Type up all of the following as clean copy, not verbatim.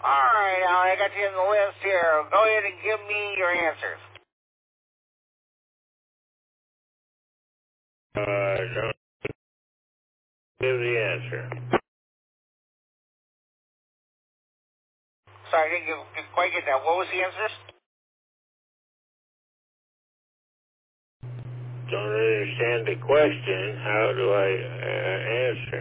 All right, Alan, I got you in the list here. Go ahead and give me your answers. Don't give the answer. Sorry, I didn't quite get that. What was the answers? Don't understand the question. How do I answer?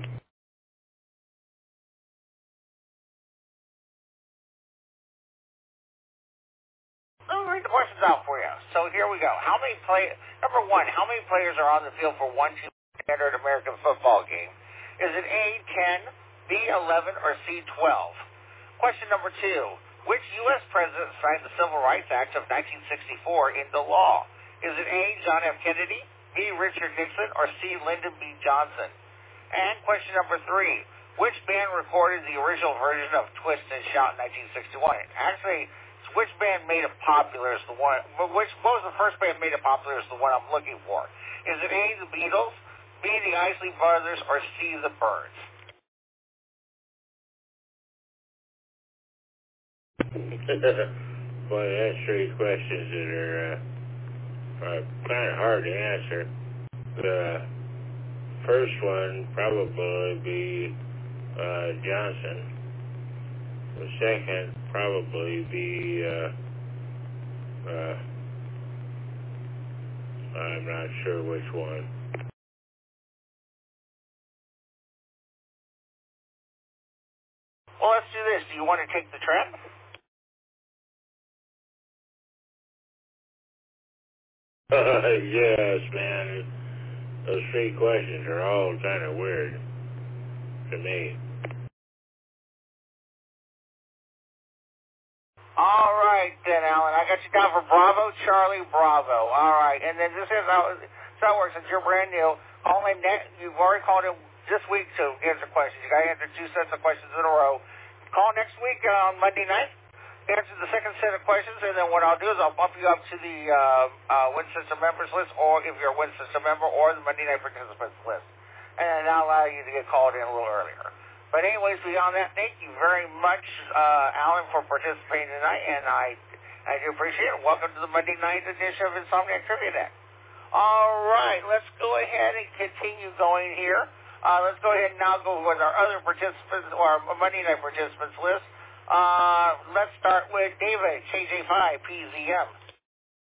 Let me read the questions out for you. So here we go. Number one, how many players are on the field for one team standard American football game? Is it A, 10, B, 11, or C, 12? Question number two, which U.S. president signed the Civil Rights Act of 1964 into law? Is it A, John F. Kennedy, B, Richard Nixon, or C, Lyndon B. Johnson? And question number three, which band recorded the original version of Twist and Shout in 1961? Actually, which band made it popular is the one, what was the first band made it popular is the one I'm looking for. Is it A, the Beatles, B, the Isley Brothers, or C, the Byrds? Boy, that's three questions that are kind of hard to answer. The first one probably be Johnson. The second probably be I'm not sure which one. Well, let's do this. Do you want to take the trend? Yes, man. Those three questions are all kind of weird to me. All right, then, Alan. I got you down for Bravo, Charlie, Bravo. All right. And then this is how it works. Since you're brand new, you've already called in this week to answer questions. You got to answer two sets of questions in a row. Call next week on Monday night. Answer the second set of questions, and then what I'll do is I'll bump you up to the Win System members list, or if you're a Win System member, or the Monday Night Participants list. And that'll allow you to get called in a little earlier. But anyways, beyond that, thank you very much, Alan, for participating tonight, and I do appreciate it. Welcome to the Monday night edition of Insomniac Trivia Net. All right, let's go ahead and continue going here. Let's go ahead and now go with our other participants, or our Monday night participants list. Let's start with David, KJ5, PZM.